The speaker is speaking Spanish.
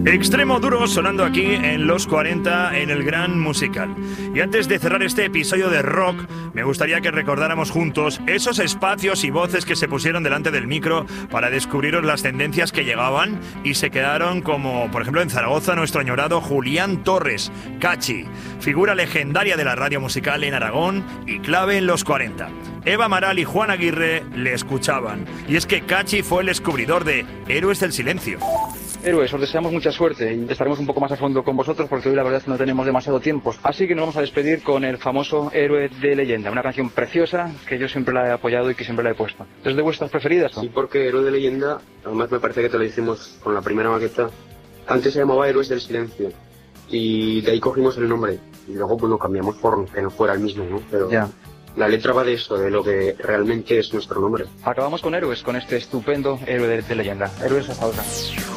Extremo duro sonando aquí en los 40 en el Gran Musical. Y antes de cerrar este episodio de rock, me gustaría que recordáramos juntos esos espacios y voces que se pusieron delante del micro para descubriros las tendencias que llegaban y se quedaron, como por ejemplo en Zaragoza nuestro añorado Julián Torres, Cachi, figura legendaria de la radio musical en Aragón y clave en los 40. Eva Amaral y Juan Aguirre le escuchaban. Y es que Cachi fue el descubridor de Héroes del Silencio. Héroes, os deseamos mucha suerte y estaremos un poco más a fondo con vosotros porque hoy la verdad es que no tenemos demasiado tiempo. Así que nos vamos a despedir con el famoso Héroe de Leyenda, una canción preciosa que yo siempre la he apoyado y que siempre la he puesto. ¿Es de vuestras preferidas, no? Sí, porque Héroe de Leyenda, además me parece que te lo hicimos con la primera maqueta. Antes se llamaba Héroes del Silencio y de ahí cogimos el nombre y luego pues lo cambiamos por que no fuera el mismo, ¿no? Pero ya. La letra va de eso, de lo que realmente es nuestro nombre. Acabamos con Héroes, con este estupendo Héroe de Leyenda. Héroes hasta ahora.